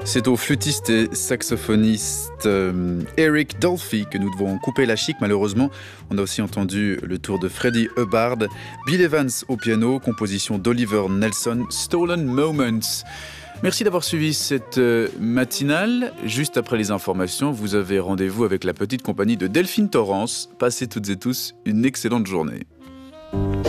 C'est au flûtiste et saxophoniste Eric Dolphy que nous devons couper la chic malheureusement. On a aussi entendu le tour de Freddie Hubbard, Bill Evans au piano, composition d'Oliver Nelson, Stolen Moments. Merci d'avoir suivi cette matinale. Juste après les informations, vous avez rendez-vous avec la petite compagnie de Delphine Torrance. Passez toutes et tous une excellente journée.